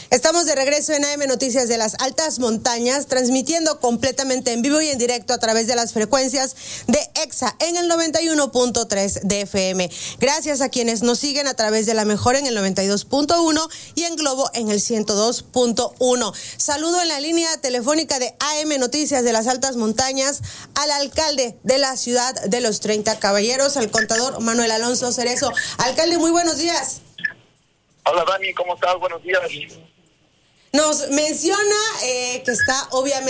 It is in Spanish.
Estamos de regreso en AM Noticias de las Altas Montañas, transmitiendo completamente en vivo y en directo a través de las frecuencias de EXA en el 91.3 de FM. Gracias a quienes nos siguen a través de La Mejor en el 92.1 y en Globo en el 102.1. Saludo en la línea telefónica de AM Noticias de las Altas Montañas al alcalde de la ciudad de Los 30 Caballeros, al contador Manuel Alonso Cerezo. Alcalde, muy buenos días. Hola Dani, ¿cómo estás? Buenos días. Nos menciona que está obviamente